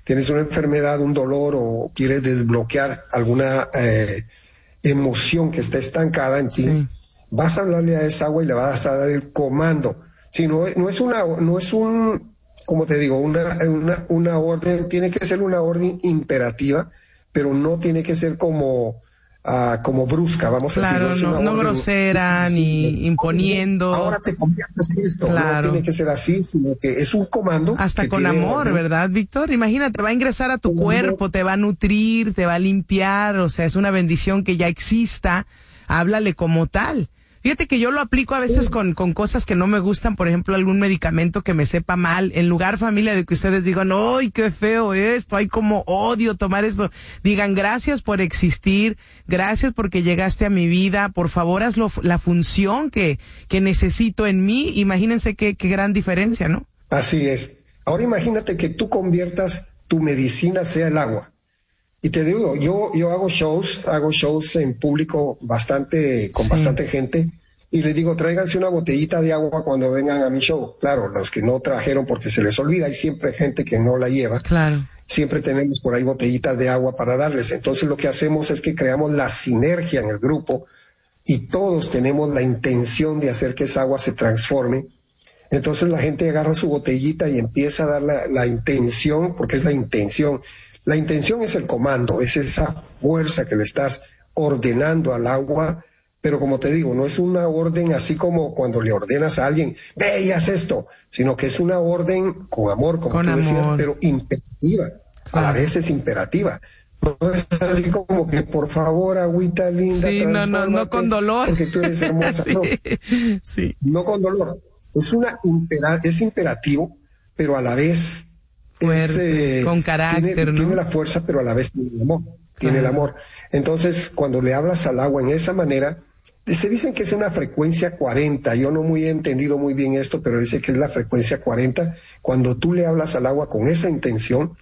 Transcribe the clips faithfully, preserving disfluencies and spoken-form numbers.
tienes una enfermedad, un dolor o quieres desbloquear alguna eh, emoción que está estancada en ti, sí. Vas a hablarle a esa agua y le vas a dar el comando. Si no, no es una, no es un, como te digo, una, una, una orden, tiene que ser una orden imperativa, pero no tiene que ser como, uh, como brusca, vamos claro, a decir. No, no, no grosera, ni imponiendo. Ahora te conviertes en esto. Claro. No tiene que ser así, sino que es un comando. Hasta con amor, ¿verdad, Víctor? Imagínate, va a ingresar a tu con cuerpo, amor. Te va a nutrir, te va a limpiar, o sea, es una bendición que ya exista. Háblale como tal. Fíjate que yo lo aplico a veces sí. con, con cosas que no me gustan, por ejemplo, algún medicamento que me sepa mal. En lugar, familia, de que ustedes digan, ¡ay, qué feo esto! ¡Ay, cómo odio tomar esto! Digan, gracias por existir, gracias porque llegaste a mi vida, por favor, hazlo la función que, que necesito en mí. Imagínense qué, qué gran diferencia, ¿no? Así es. Ahora imagínate que tú conviertas tu medicina sea el agua. Y te digo, yo, yo hago shows, hago shows en público bastante, con sí. bastante gente, y les digo, tráiganse una botellita de agua cuando vengan a mi show. Claro, los que no trajeron porque se les olvida, hay siempre gente que no la lleva. Claro. Siempre tenemos por ahí botellitas de agua para darles. Entonces lo que hacemos es que creamos la sinergia en el grupo y todos tenemos la intención de hacer que esa agua se transforme. Entonces la gente agarra su botellita y empieza a dar la, la intención, porque es la intención. La intención es el comando, es esa fuerza que le estás ordenando al agua, pero como te digo, no es una orden así como cuando le ordenas a alguien, ve y haz esto, sino que es una orden con amor, como con tú amor. decías, pero imperativa, a la vez es imperativa. No es así como que, por favor, agüita linda, sí, no, no, no con dolor. Porque tú eres hermosa. sí, no, sí. no con dolor. Es, una impera- es imperativo, pero a la vez... Fuerte, es, eh, con carácter, tiene, ¿no? Tiene la fuerza, pero a la vez tiene el amor. Tiene Ajá. el amor. Entonces, cuando le hablas al agua en esa manera, se dicen que es una frecuencia cuarenta. Yo no muy he entendido muy bien esto, pero dice que es la frecuencia cuarenta. Cuando tú le hablas al agua con esa intención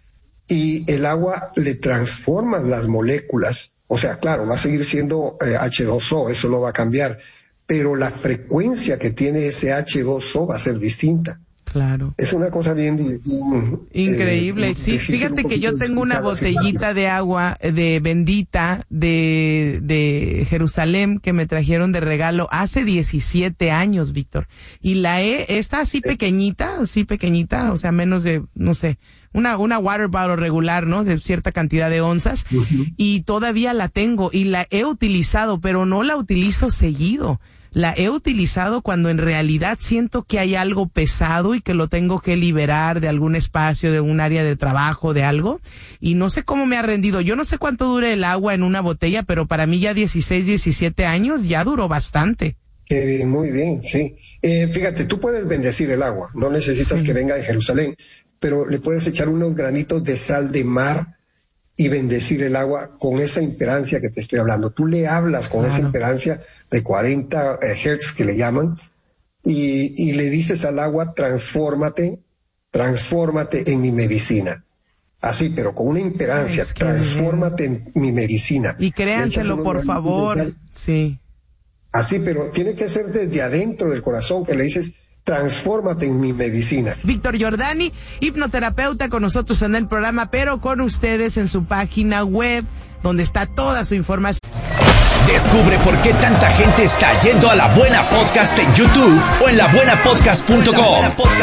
y el agua le transforma las moléculas, o sea, claro, va a seguir siendo eh, hache dos o, eso no va a cambiar, pero la frecuencia que tiene ese hache dos o va a ser distinta. Claro. Es una cosa bien, bien increíble. Eh, sí, fíjate que yo tengo una botellita de agua de bendita de de Jerusalén que me trajeron de regalo hace diecisiete años, Víctor. Y la he, está así pequeñita, así pequeñita, o sea, menos de, no sé, una una water bottle regular, ¿no? De cierta cantidad de onzas. Uh-huh. Y todavía la tengo y la he utilizado, pero no la utilizo seguido. La he utilizado cuando en realidad siento que hay algo pesado y que lo tengo que liberar de algún espacio, de un área de trabajo, de algo. Y no sé cómo me ha rendido. Yo no sé cuánto dure el agua en una botella, pero para mí ya dieciséis, diecisiete años ya duró bastante. Qué bien, muy bien, sí. Eh, fíjate, tú puedes bendecir el agua. No necesitas sí. que venga de Jerusalén, pero le puedes echar unos granitos de sal de mar y bendecir el agua con esa imperancia que te estoy hablando. Tú le hablas con claro. esa imperancia de cuarenta hertz que le llaman y, y le dices al agua, transfórmate, transfórmate en mi medicina. Así, pero con una imperancia, es que transfórmate bien. en mi medicina. Y créanselo, por favor. Sí. Así, pero tiene que ser desde adentro del corazón que le dices, transfórmate en mi medicina. Víctor Giordani, hipnoterapeuta con nosotros en el programa, pero con ustedes en su página web, donde está toda su información. Descubre por qué tanta gente está yendo a La Buena Podcast en YouTube o en la buena podcast punto com.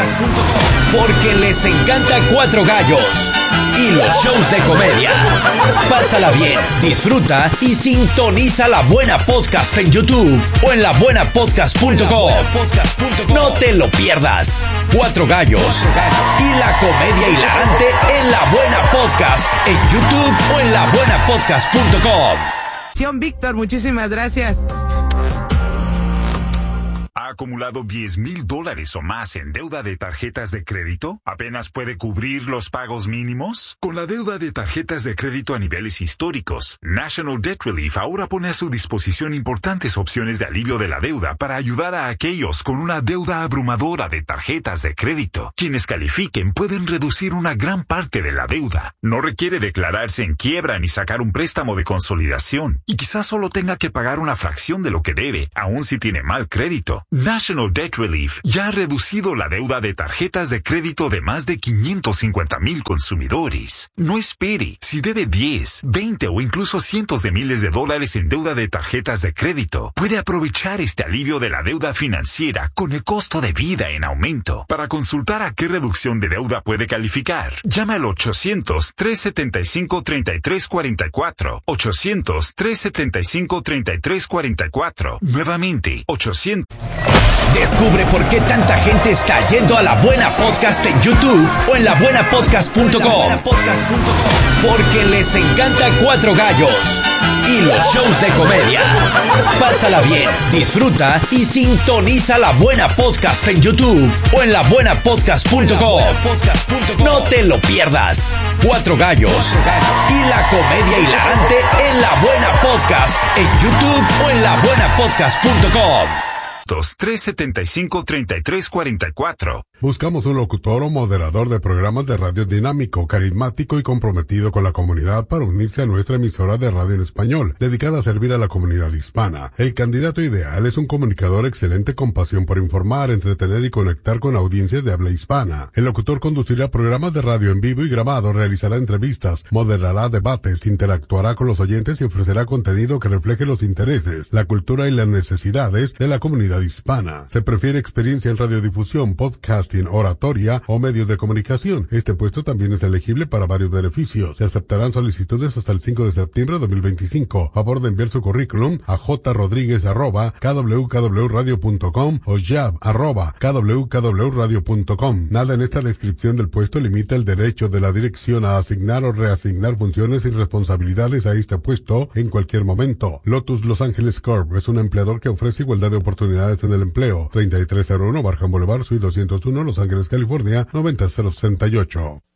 Porque les encanta Cuatro Gallos y los shows de comedia. Pásala bien, disfruta y sintoniza La Buena Podcast en YouTube o en la buena podcast punto com. No te lo pierdas. Cuatro Gallos y la comedia hilarante en La Buena Podcast en YouTube o en la buena podcast punto com. Víctor, muchísimas gracias. ¿Ha acumulado diez mil dólares o más en deuda de tarjetas de crédito? ¿Apenas puede cubrir los pagos mínimos? Con la deuda de tarjetas de crédito a niveles históricos, National Debt Relief ahora pone a su disposición importantes opciones de alivio de la deuda para ayudar a aquellos con una deuda abrumadora de tarjetas de crédito. Quienes califiquen pueden reducir una gran parte de la deuda. No requiere declararse en quiebra ni sacar un préstamo de consolidación. Y quizás solo tenga que pagar una fracción de lo que debe, aun si tiene mal crédito. National Debt Relief ya ha reducido la deuda de tarjetas de crédito de más de quinientos cincuenta mil consumidores. No espere. Si debe diez, veinte o incluso cientos de miles de dólares en deuda de tarjetas de crédito, puede aprovechar este alivio de la deuda financiera con el costo de vida en aumento. Para consultar a qué reducción de deuda puede calificar, llama al ochocientos, trescientos setenta y cinco, treinta y tres cuarenta y cuatro. ochocientos, trescientos setenta y cinco, treinta y tres cuarenta y cuatro. Nuevamente, ochocientos. Descubre por qué tanta gente está yendo a La Buena Podcast en YouTube o en la buena podcast punto com. Porque les encanta Cuatro Gallos y los shows de comedia. Pásala bien, disfruta y sintoniza La Buena Podcast en YouTube o en la buena podcast punto com. No te lo pierdas. Cuatro Gallos y la comedia hilarante en La Buena Podcast en YouTube o en la buena podcast punto com. trescientos setenta y cinco, treinta y tres cuarenta y cuatro. Buscamos un locutor o moderador de programas de radio dinámico, carismático y comprometido con la comunidad para unirse a nuestra emisora de radio en español, dedicada a servir a la comunidad hispana. El candidato ideal es un comunicador excelente con pasión por informar, entretener y conectar con audiencias de habla hispana. El locutor conducirá programas de radio en vivo y grabado, realizará entrevistas, moderará debates, interactuará con los oyentes y ofrecerá contenido que refleje los intereses, la cultura y las necesidades de la comunidad hispana. Se prefiere experiencia en radiodifusión, podcasting, oratoria o medios de comunicación. Este puesto también es elegible para varios beneficios. Se aceptarán solicitudes hasta el cinco de septiembre de dos mil veinticinco. Favor de enviar su currículum a jrodríguez arroba k w k w radio punto com o jab arroba k w k w radio punto com. Nada en esta descripción del puesto limita el derecho de la dirección a asignar o reasignar funciones y responsabilidades a este puesto en cualquier momento. Lotus Los Ángeles Corp es un empleador que ofrece igualdad de oportunidades en el empleo. treinta y tres cero uno Barham Boulevard, Suite doscientos uno, Los Ángeles, California, noventa mil sesenta y ocho.